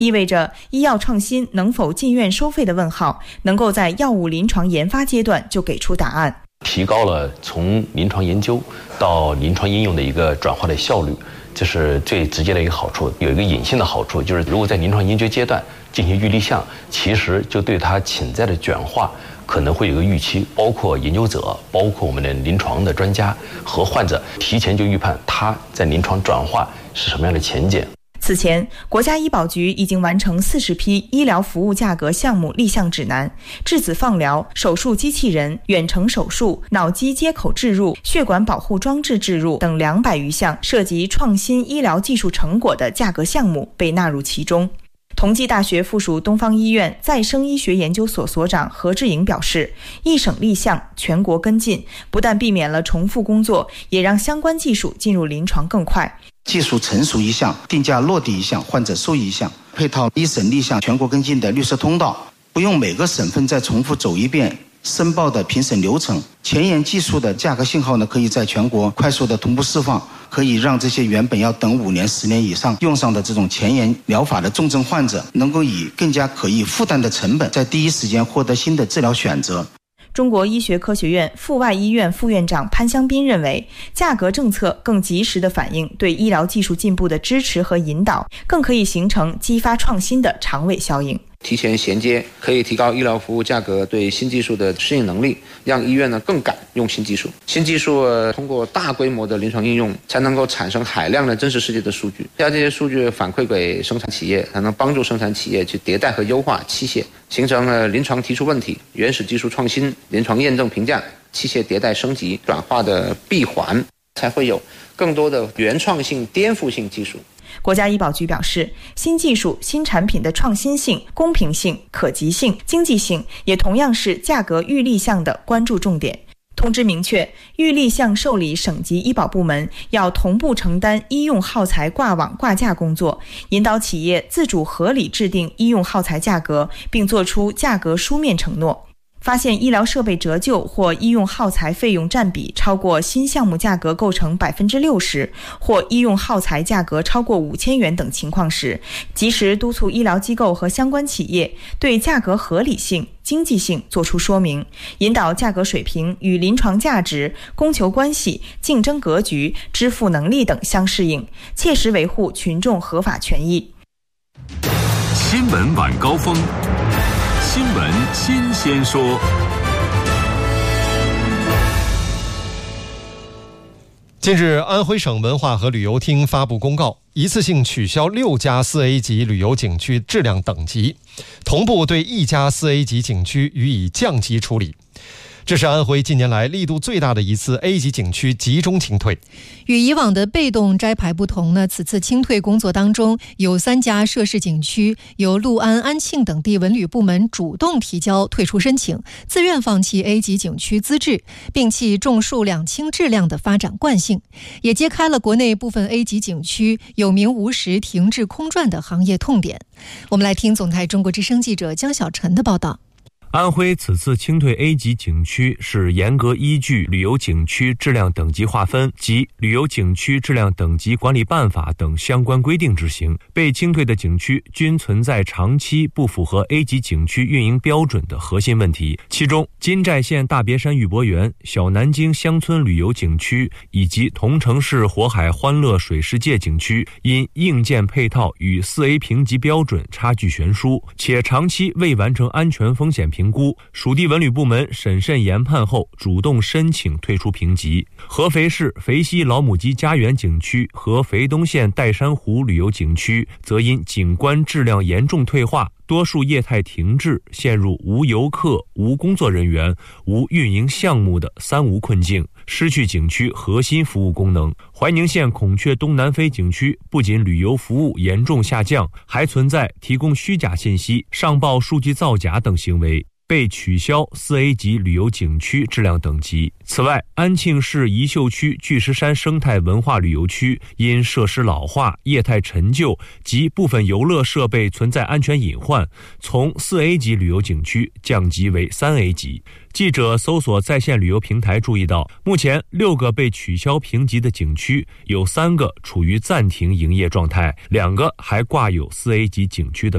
意味着医药创新能否进院收费的问号能够在药物临床研发阶段就给出答案， 提高了从临床研究到临床应用的一个转化的效率，这是最直接的一个好处。有一个隐性的好处，就是如果在临床研究阶段进行预立项，其实就对它潜在的转化可能会有个预期，包括研究者，包括我们的临床的专家和患者提前就预判它在临床转化是什么样的前景。 此前，国家医保局已经完成40批医疗服务价格项目立项指南，质子放疗、手术机器人、远程手术、脑机接口置入、血管保护装置置入等200余项涉及创新医疗技术成果的价格项目被纳入其中。同济大学附属东方医院再生医学研究所所长何志颖表示，一省立项，全国跟进，不但避免了重复工作，也让相关技术进入临床更快。 技术成熟一项，定价落地一项，患者受益一项，配套一省立项全国跟进的绿色通道，不用每个省份再重复走一遍申报的评审流程。前沿技术的价格信号呢，可以在全国快速的同步释放，可以让这些原本要等5年、10年以上用上的这种前沿疗法的重症患者，能够以更加可以负担的成本，在第一时间获得新的治疗选择。 中国医学科学院阜外医院副院长潘香斌认为，价格政策更及时地反映对医疗技术进步的支持和引导，更可以形成激发创新的长尾效应。 提前衔接可以提高医疗服务价格对新技术的适应能力，让医院呢更敢用新技术。新技术通过大规模的临床应用，才能够产生海量的真实世界的数据，将这些数据反馈给生产企业，才能帮助生产企业去迭代和优化器械，形成了临床提出问题、原始技术创新、临床验证评价、器械迭代升级转化的闭环，才会有更多的原创性、颠覆性技术。 国家医保局表示，新技术、新产品的创新性、公平性、可及性、经济性也同样是价格预立项的关注重点。通知明确，预立项受理省级医保部门要同步承担医用耗材挂网挂价工作，引导企业自主合理制定医用耗材价格，并作出价格书面承诺。发现医疗设备折旧或医用耗材费用占比超过新项目价格构成 60%， 或医用耗材价格超过5000元等情况时，及时督促医疗机构和相关企业对价格合理性、经济性作出说明，引导价格水平与临床价值、供求关系、竞争格局、支付能力等相适应，切实维护群众合法权益。 新闻晚高峰，新闻新鲜说。 近日，安徽省文化和旅游厅发布公告，一次性取消6家4A 级旅游景区质量等级，同步对1家4A 级景区予以降级处理。这是安徽近年来力度最大的一次 A 级景区集中清退。 与以往的被动摘牌不同呢，此次清退工作当中，有3家涉事景区由六安、安庆等地文旅部门主动提交退出申请，自愿放弃 A 级景区资质，摒弃重数两轻质量的发展惯性，也揭开了国内部分 A 级景区有名无实、停滞空转的行业痛点。我们来听总台中国之声记者江小晨的报道。 安徽此次清退 A 级景区是严格依据旅游景区质量等级划分及旅游景区质量等级管理办法等相关规定执行。被清退的景区均存在长期不符合 A 级景区运营标准的核心问题，其中金寨县大别山玉博园、小南京乡村旅游景区以及同城市火海欢乐水世界景区因硬件配套与 4A 评级标准差距悬殊，且长期未完成安全风险评估，属地文旅部门审慎研判后主动申请退出评级。合肥市肥西老母鸡家园景区和肥东县岱山湖旅游景区则因景观质量严重退化，多数业态停滞，陷入无游客、无工作人员、无运营项目的3无困境，失去景区核心服务功能。怀宁县孔雀东南飞景区不仅旅游服务严重下降，还存在提供虚假信息、上报数据造假等行为。 被取消4A 级旅游景区质量等级。此外，安庆市宜秀区巨石山生态文化旅游区因设施老化、业态陈旧及部分游乐设备存在安全隐患，从4A 级旅游景区降级为3A 级。记者搜索在线旅游平台注意到，目前6个被取消评级的景区，有3个处于暂停营业状态，2个还挂有4A 级景区的